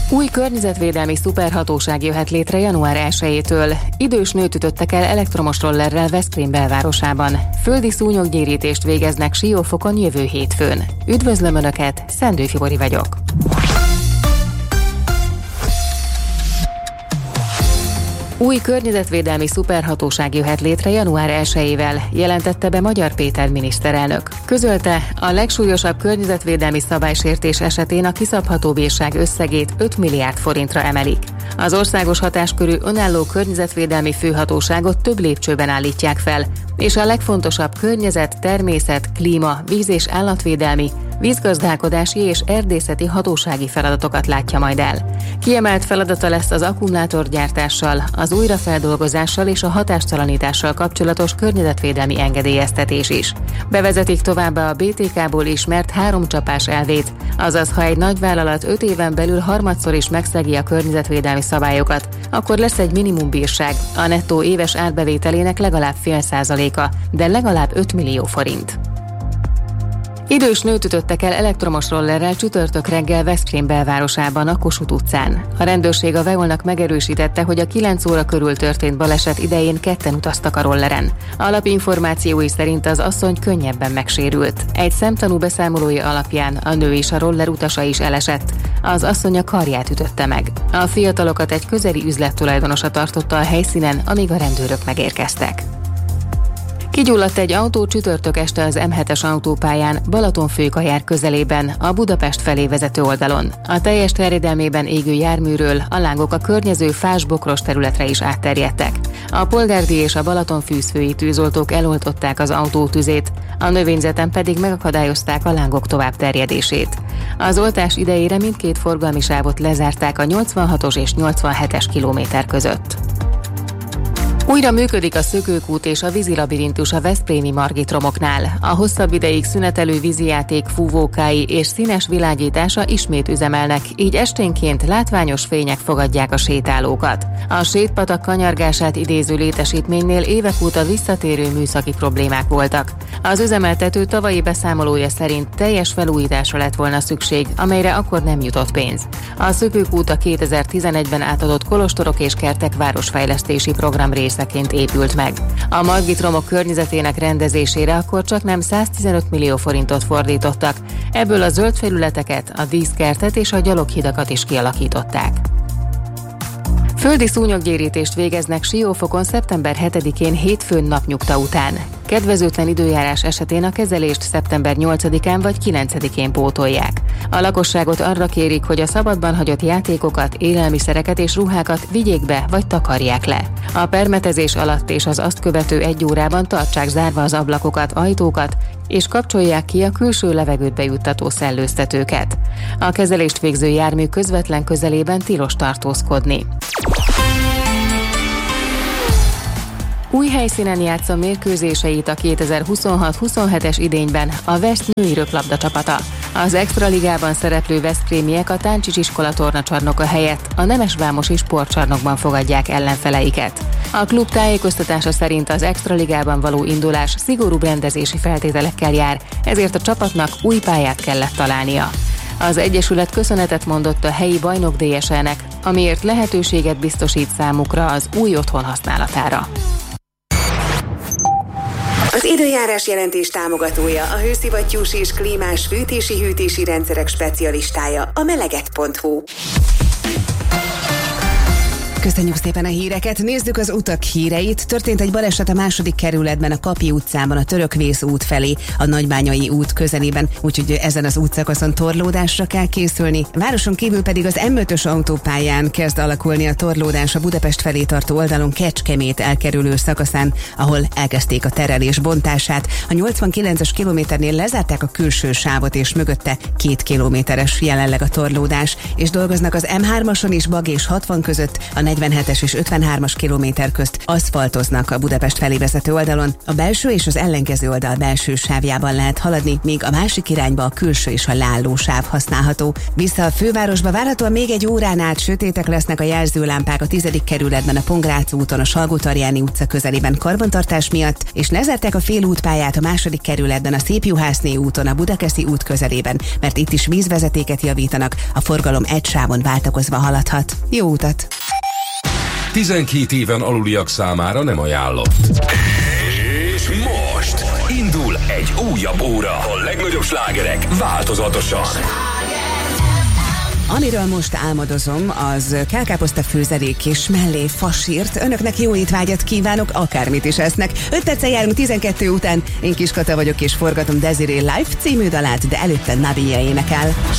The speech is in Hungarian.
Új környezetvédelmi szuperhatóság jöhet létre január 1-től. Idős nőt ütöttek el elektromos rollerrel Veszprém belvárosában. Földi szúnyoggyérítést végeznek Siófokon jövő hétfőn. Üdvözlöm Önöket, Szendő Fibori vagyok. Új környezetvédelmi szuperhatóság jöhet létre január 1-ével, jelentette be Magyar Péter miniszterelnök. Közölte, a legsúlyosabb környezetvédelmi szabálysértés esetén a kiszabható bírság összegét 5 milliárd forintra emelik. Az országos hatáskörű önálló környezetvédelmi főhatóságot több lépcsőben állítják fel, és a legfontosabb környezet, természet, klíma, víz- és állatvédelmi, vízgazdálkodási és erdészeti hatósági feladatokat látja majd el. Kiemelt feladata lesz az akkumulátorgyártással, az újrafeldolgozással és a hatástalanítással kapcsolatos környezetvédelmi engedélyeztetés is. Bevezetik továbbá a BTK-ból ismert 3 csapás elvét, azaz ha egy nagyvállalat 5 éven belül harmadszor is megszegi a környezetvédelmi szabályokat, akkor lesz egy minimumbírság, a nettó éves árbevételének legalább 0,5%, de legalább 5 millió forint. Idős nőt ütöttek el elektromos rollerrel csütörtök reggel Veszprém belvárosában, a Kossuth utcán. A rendőrség a VEOL-nak megerősítette, hogy a 9 óra körül történt baleset idején ketten utaztak a rolleren. Alapinformációi szerint az asszony könnyebben megsérült. Egy szemtanú beszámolója alapján a nő és a roller utasa is elesett. Az asszony a karját ütötte meg. A fiatalokat egy közeli üzlet tulajdonosa tartotta a helyszínen, amíg a rendőrök megérkeztek. Kigyulladt egy autó csütörtök este az M7-es autópályán Balatonfőkajár közelében, a Budapest felé vezető oldalon. A teljes terjedelmében égő járműről a lángok a környező fás-bokros területre is átterjedtek. A polgárdi és a Balatonfűzfői tűzoltók eloltották az autó tüzét, a növényzeten pedig megakadályozták a lángok tovább terjedését. Az oltás idejére mindkét forgalmi sávot lezárták a 86-os és 87-es kilométer között. Újra működik a szökőkút és a vízilabirintus a veszprémi Margit-romoknál. A hosszabb ideig szünetelő vízijáték fúvókái és színes világítása ismét üzemelnek, így esténként látványos fények fogadják a sétálókat. A sétpatak kanyargását idéző létesítménynél évek óta visszatérő műszaki problémák voltak. Az üzemeltető tavalyi beszámolója szerint teljes felújításra lett volna szükség, amelyre akkor nem jutott pénz. A szökőkút a 2011-ben átadott Kolostorok és Kertek városfejlesztési program részeként épült meg. A Margit-romok környezetének rendezésére akkor csaknem 115 millió forintot fordítottak, ebből a zöld felületeket, a díszkertet és a gyaloghidakat is kialakították. Földi szúnyoggyérítést végeznek Siófokon szeptember 7-én hétfőn napnyugta után. Kedvezőtlen időjárás esetén a kezelést szeptember 8-án vagy 9-én pótolják. A lakosságot arra kérik, hogy a szabadban hagyott játékokat, élelmiszereket és ruhákat vigyék be vagy takarják le. A permetezés alatt és az azt követő 1 órában tartsák zárva az ablakokat, ajtókat, és kapcsolják ki a külső levegőt bejuttató szellőztetőket. A kezelést végző jármű közvetlen közelében tilos tartózkodni. Új helyszínen játsza mérkőzéseit a 2026-27-es idényben a Vest női röplabda csapata. Az Extraligában szereplő veszprémiek a Táncsics iskola tornacsarnoka helyett a Nemesvámosi sportcsarnokban fogadják ellenfeleiket. A klub tájékoztatása szerint az Extraligában való indulás szigorúbb rendezési feltételekkel jár, ezért a csapatnak új pályát kellett találnia. Az egyesület köszönetet mondott a helyi bajnok DSL-nek, amiért lehetőséget biztosít számukra az új otthon használatára. Az időjárás jelentés támogatója, a hőszivattyús és klímás fűtési-hűtési rendszerek specialistája, a meleget.hu. Köszönjük szépen a híreket, nézzük az utak híreit. Történt egy baleset a 2. kerületben, a Kapi utcában, a Törökvész út felé, a Nagybányai út közelében, úgyhogy ezen az útszakaszon torlódásra kell készülni. Városon kívül pedig az M5-ös autópályán kezd alakulni a torlódás a Budapest felé tartó oldalon Kecskemét elkerülő szakaszán, ahol elkezdték a terelés bontását. A 89-es kilométernél lezárták a külső sávot, és mögötte 2 kilométeres jelenleg a torlódás, és dolgoznak az M3-ason is Bag és 60 között, a 47-es és 53-as kilométer közt aszfaltoznak a Budapest felé vezető oldalon. A belső és az ellenkező oldal belső sávjában lehet haladni, míg a másik irányba a külső és a leálló sáv használható. Vissza a fővárosba várhatóan még egy órán át sötétek lesznek a jelzőlámpák a 10. kerületben, a Pongrác úton, a Salgó-Tarjáni utca közelében karbantartás miatt, és lezárták a félútpályát a 2. kerületben, a Szépjuhászné úton, a Budakeszi út közelében, mert itt is vízvezetéket javítanak, a forgalom egy sávon váltakozva haladhat. Jó utat! 12 éven aluliak számára nem ajánlott. És most indul egy újabb óra. A legnagyobb slágerek változatosan. Amiről most álmodozom, az kálkáposzta főzelék és mellé fasírt. Önöknek jó étvágyat kívánok, akármit is esznek. 5 perccel járunk 12 után. Én Kis Kata vagyok és forgatom Desiree Life című dalát, de előtte Nabia énekel.